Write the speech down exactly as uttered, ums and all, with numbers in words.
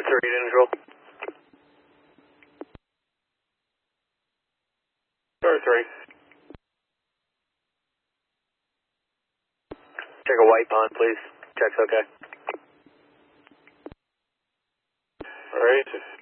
three to neutral. Star three. Check a white pond, please. Check's okay. Alright.